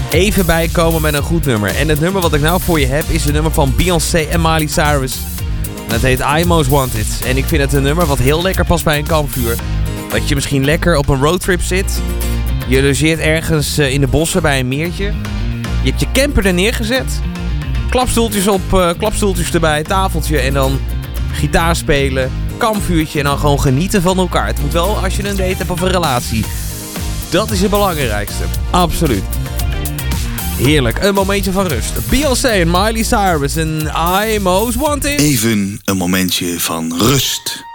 even bijkomen met een goed nummer. En het nummer wat ik nou voor je heb is een nummer van Beyoncé en Miley Cyrus. En dat heet I Most Wanted. En ik vind het een nummer wat heel lekker past bij een kampvuur. Dat je misschien lekker op een roadtrip zit. Je logeert ergens in de bossen bij een meertje. Je hebt je camper er neergezet. Klapstoeltjes erbij, tafeltje en dan gitaar spelen, kampvuurtje en dan gewoon genieten van elkaar. Het moet wel als je een date hebt of een relatie. Dat is het belangrijkste. Absoluut. Heerlijk, een momentje van rust. Beyoncé en Miley Cyrus en I Most Wanted. Even een momentje van rust.